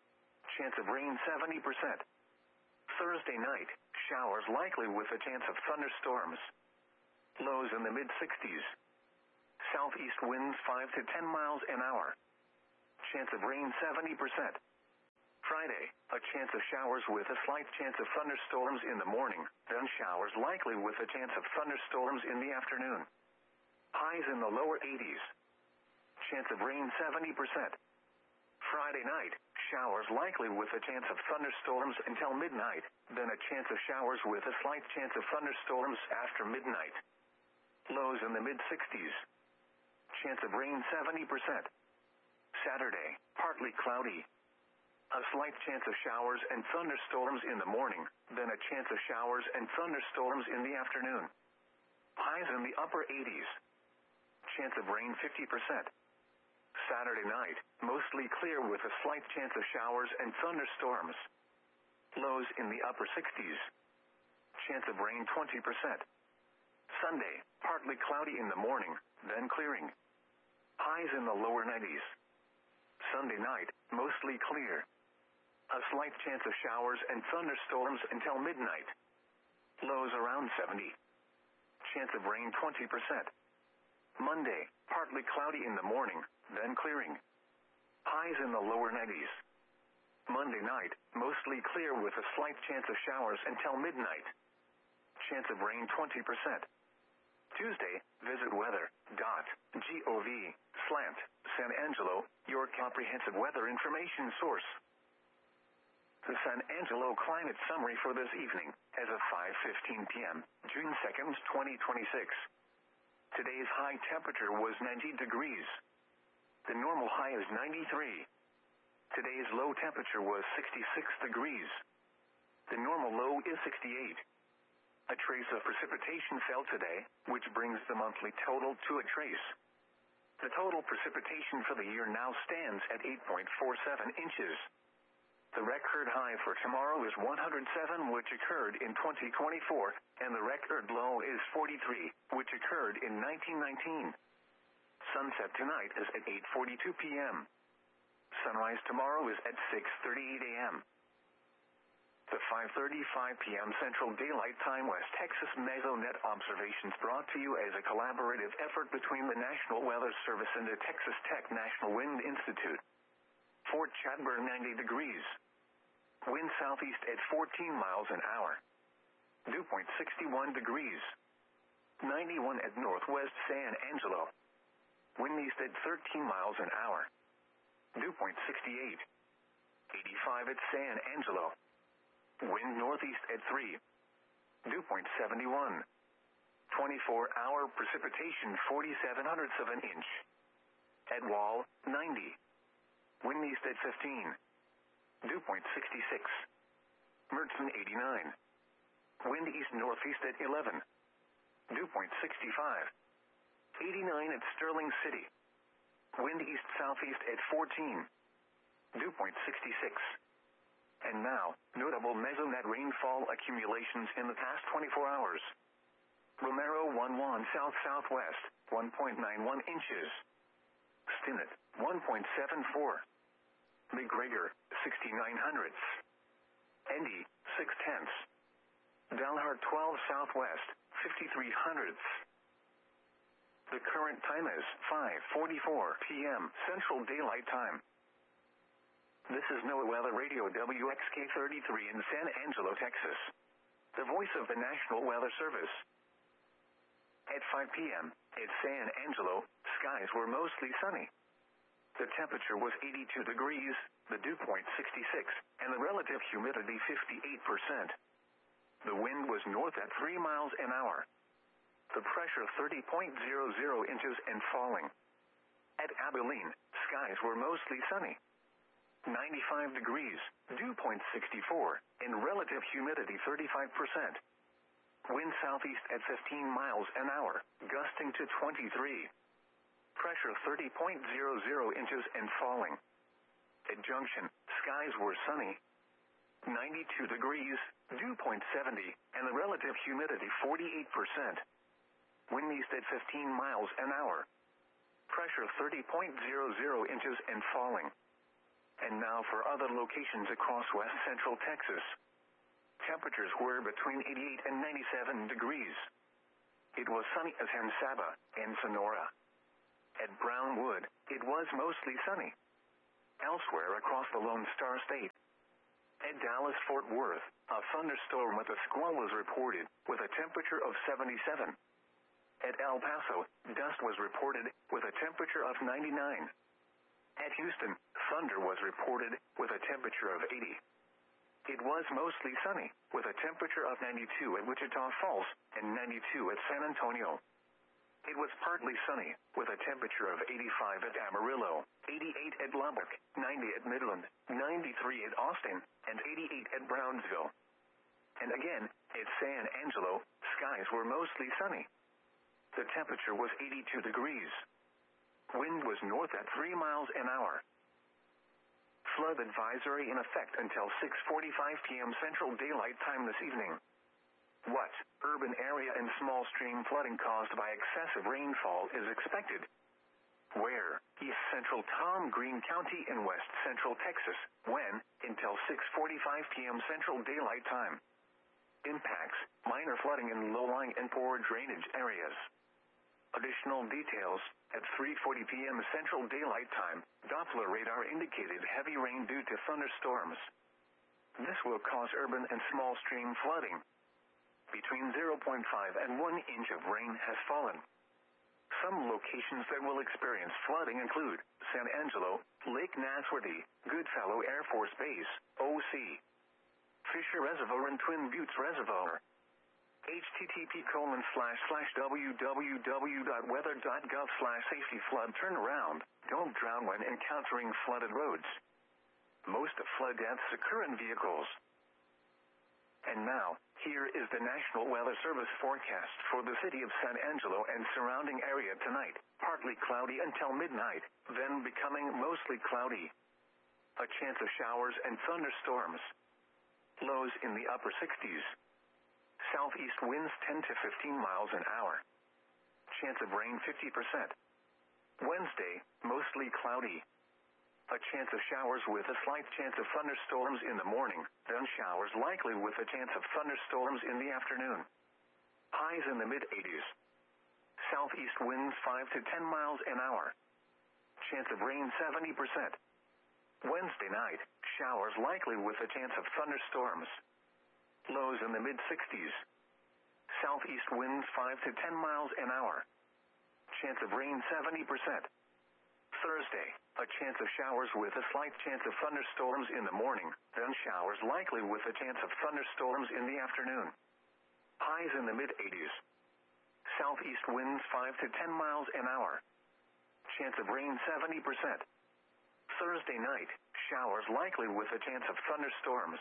chance of rain seventy percent. Thursday night, showers likely with a chance of thunderstorms. Lows in the mid sixties. Southeast winds five to ten miles an hour. Chance of rain seventy percent. Friday, a chance of showers with a slight chance of thunderstorms in the morning, then showers likely with a chance of thunderstorms in the afternoon. Highs in the lower eighties. Chance of rain seventy percent. Friday night, showers likely with a chance of thunderstorms until midnight, then a chance of showers with a slight chance of thunderstorms after midnight. Lows in the mid sixties. Chance of rain seventy percent. Saturday, partly cloudy. A slight chance of showers and thunderstorms in the morning, then a chance of showers and thunderstorms in the afternoon. Highs in the upper eighties. Chance of rain fifty percent. Saturday night, mostly clear with a slight chance of showers and thunderstorms. Lows in the upper sixties. Chance of rain twenty percent. Sunday, partly cloudy in the morning, then clearing. Highs in the lower nineties. Sunday night, mostly clear. A slight chance of showers and thunderstorms until midnight. Lows around seventy. Chance of rain twenty percent. Monday, partly cloudy in the morning, then clearing. Highs in the lower nineties. Monday night, mostly clear with a slight chance of showers until midnight. Chance of rain twenty percent. Tuesday, visit weather dot gov slant San Angelo, your comprehensive weather information source. The San Angelo climate summary for this evening, as of five fifteen p.m., June second, twenty twenty-six. Today's high temperature was ninety degrees. The normal high is ninety-three. Today's low temperature was sixty-six degrees. The normal low is sixty-eight. A trace of precipitation fell today, which brings the monthly total to a trace. The total precipitation for the year now stands at eight point four seven inches. The record high for tomorrow is one hundred seven, which occurred in twenty twenty-four, and the record low is forty-three, which occurred in nineteen nineteen. Sunset tonight is at eight forty-two p.m. Sunrise tomorrow is at six thirty-eight a.m. The five thirty-five p.m. Central Daylight Time West Texas Mesonet observations brought to you as a collaborative effort between the National Weather Service and the Texas Tech National Wind Institute. Fort Chadbourne ninety degrees. Wind southeast at fourteen miles an hour. Dew point sixty-one degrees. ninety-one at northwest San Angelo. Wind east at thirteen miles an hour. Dew point sixty-eight. eighty-five at San Angelo. Wind northeast at three. Dew point seventy-one. twenty-four hour precipitation forty-seven hundredths of an inch. At Wall, ninety. Wind east at fifteen. Dew point sixty-six. Mertzen eighty-nine. Wind east northeast at eleven. Dew point sixty-five. eighty-nine at Sterling City. Wind east southeast at fourteen. Dew point sixty-six. And now, notable mesonet rainfall accumulations in the past twenty-four hours. Romero one one south-southwest, one point nine one inches. Stinnett, one point seven four. McGregor, sixty-nine hundredths. Endy, six tenths. Dalhart twelve southwest, fifty-three hundredths. The current time is five forty-four p.m. Central Daylight Time. This is NOAA Weather Radio W X K thirty-three in San Angelo, Texas. The voice of the National Weather Service. At five p.m., at San Angelo, skies were mostly sunny. The temperature was eighty-two degrees, the dew point sixty-six, and the relative humidity fifty-eight percent. The wind was north at three miles an hour. The pressure thirty point zero zero inches and falling. At Abilene, skies were mostly sunny. ninety-five degrees, dew point sixty-four, and relative humidity thirty-five percent. Wind southeast at fifteen miles an hour, gusting to twenty-three. Pressure thirty point zero zero inches and falling. At Junction, skies were sunny. ninety-two degrees, dew point seventy, and the relative humidity forty-eight percent. Wind east at fifteen miles an hour. Pressure thirty point zero zero inches and falling. And now for other locations across west central Texas. Temperatures were between eighty-eight and ninety-seven degrees. It was sunny as San Saba and Sonora. At Brownwood, it was mostly sunny. Elsewhere across the Lone Star State. At Dallas-Fort Worth, a thunderstorm with a squall was reported, with a temperature of seventy-seven. At El Paso, dust was reported, with a temperature of ninety-nine. At Houston, thunder was reported, with a temperature of eighty. It was mostly sunny, with a temperature of ninety-two at Wichita Falls, and ninety-two at San Antonio. It was partly sunny, with a temperature of eighty-five at Amarillo, eighty-eight at Lubbock, ninety at Midland, ninety-three at Austin, and eighty-eight at Brownsville. And again, at San Angelo, skies were mostly sunny. The temperature was eighty-two degrees. Wind was north at three miles an hour. Flood advisory in effect until six forty-five p.m. Central Daylight Time this evening. What urban area and small stream flooding caused by excessive rainfall is expected? Where? East Central Tom Green County in west central Texas. When? Until six forty-five p.m. Central Daylight Time. Impacts: minor flooding in low-lying and poor drainage areas. Additional details: at three forty p.m. Central Daylight Time, Doppler radar indicated heavy rain due to thunderstorms. This will cause urban and small stream flooding. Between zero point five and one inch of rain has fallen. Some locations that will experience flooding include San Angelo, Lake Nasworthy, Goodfellow Air Force Base, O C, Fisher Reservoir and Twin Buttes Reservoir. http colon slash slash www.weather.gov slash safety flood turnaround. Don't drown when encountering flooded roads. Most flood deaths occur in vehicles. And now, here is the National Weather Service forecast for the city of San Angelo and surrounding area tonight. Partly cloudy until midnight, then becoming mostly cloudy. A chance of showers and thunderstorms. Lows in the upper sixties. Southeast winds ten to fifteen miles an hour. Chance of rain fifty percent. Wednesday, mostly cloudy. A chance of showers with a slight chance of thunderstorms in the morning, then showers likely with a chance of thunderstorms in the afternoon. Highs in the mid-eighties. Southeast winds five to ten miles an hour. Chance of rain seventy percent. Wednesday night, showers likely with a chance of thunderstorms. Lows in the mid-sixties. Southeast winds five to ten miles an hour. Chance of rain seventy percent. Thursday, a chance of showers with a slight chance of thunderstorms in the morning, then showers likely with a chance of thunderstorms in the afternoon. Highs in the mid-eighties. Southeast winds five to ten miles an hour. Chance of rain seventy percent. Thursday night, showers likely with a chance of thunderstorms.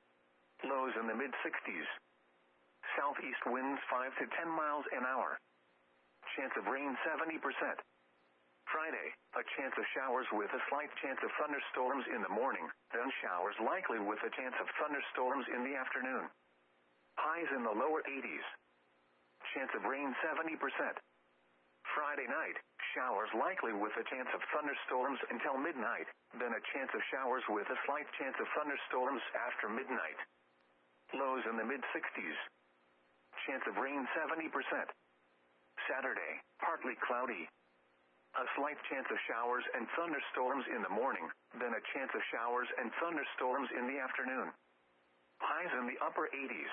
Lows in the mid-sixties. Southeast winds five to ten miles an hour. Chance of rain seventy percent. Friday, a chance of showers with a slight chance of thunderstorms in the morning, then showers likely with a chance of thunderstorms in the afternoon. Highs in the lower eighties. Chance of rain seventy percent. Friday night, showers likely with a chance of thunderstorms until midnight, then a chance of showers with a slight chance of thunderstorms after midnight. Lows in the mid-sixties. Chance of rain seventy percent. Saturday, partly cloudy. A slight chance of showers and thunderstorms in the morning, then a chance of showers and thunderstorms in the afternoon. Highs in the upper eighties.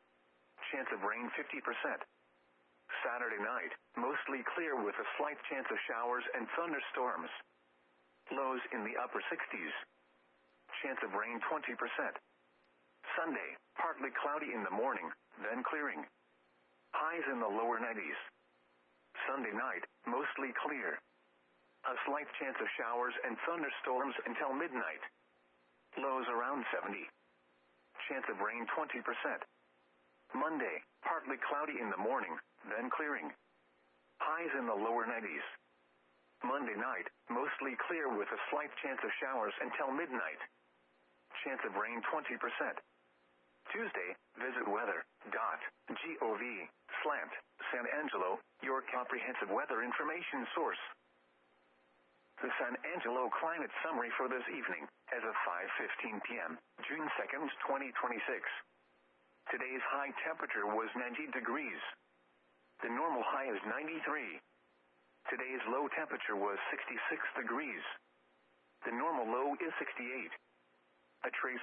Chance of rain fifty percent. Saturday night, mostly clear with a slight chance of showers and thunderstorms. Lows in the upper sixties. Chance of rain twenty percent. Sunday, partly cloudy in the morning, then clearing. Highs in the lower nineties. Sunday night, mostly clear. A slight chance of showers and thunderstorms until midnight. Lows around seventy. Chance of rain twenty percent. Monday, partly cloudy in the morning, then clearing. Highs in the lower nineties. Monday night, mostly clear with a slight chance of showers until midnight. Chance of rain twenty percent. Tuesday, visit weather dot gov slash San Angelo, your comprehensive weather information source. The San Angelo climate summary for this evening, as of five fifteen p.m., June second, twenty twenty-six. Today's high temperature was ninety degrees. The normal high is ninety-three. Today's low temperature was sixty-six degrees. The normal low is sixty-eight. A trace